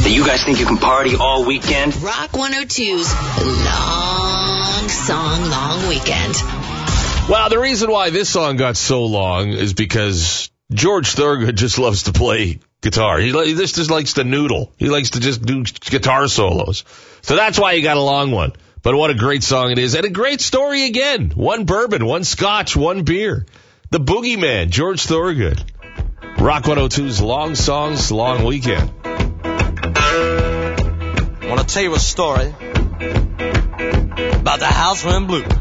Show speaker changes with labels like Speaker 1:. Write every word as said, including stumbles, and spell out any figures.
Speaker 1: that you guys think you can party all weekend?
Speaker 2: Rock one oh two's Long Song Long Weekend.
Speaker 3: Well, the reason why this song got so long is because George Thorogood just loves to play guitar. He, he just, just likes to noodle. He likes to just do guitar solos. So that's why he got a long one. But what a great song it is. And a great story again. One bourbon, one scotch, one beer. The Boogeyman, George Thorogood. Rock one oh two's Long Songs, Long Weekend.
Speaker 4: I want to tell you a story about the house went blue.